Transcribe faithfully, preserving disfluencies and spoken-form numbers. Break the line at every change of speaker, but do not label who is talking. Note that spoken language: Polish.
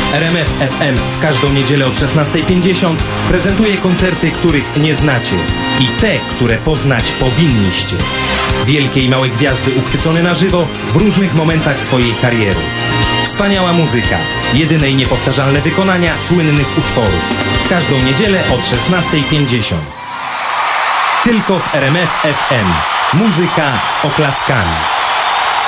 R M F F M w każdą niedzielę od szesnastej pięćdziesiąt prezentuje koncerty, których nie znacie i te, które poznać powinniście. Wielkie i małe gwiazdy uchwycone na żywo w różnych momentach swojej kariery. Wspaniała muzyka, jedyne i niepowtarzalne wykonania słynnych utworów. W każdą niedzielę od szesnastej pięćdziesiąt. Tylko w R M F F M. Muzyka z oklaskami.